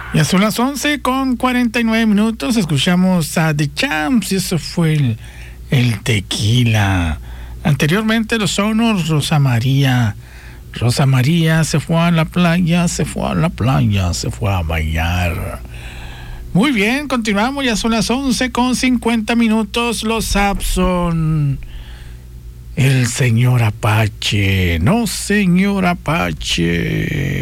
Ya son las 11:49. Escuchamos a The Champs y eso fue el Tequila. Anteriormente los Sonors, Rosa María. Rosa María se fue a la playa, se fue a bailar. Muy bien, continuamos. Ya son las 11:50. Los Saxon. El señor Apache. No, señor Apache.